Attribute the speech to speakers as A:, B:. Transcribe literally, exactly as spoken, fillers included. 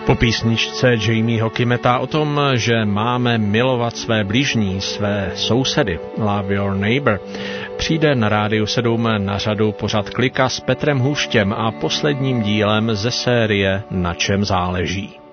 A: Po písničce Jamieho Kimmeta o tom, že máme milovat své bližní, své sousedy, Love Your Neighbor, přijde na Rádiu sedm na řadu pořad Klika s Petrem Hůštěm a posledním dílem ze série Na čem záleží.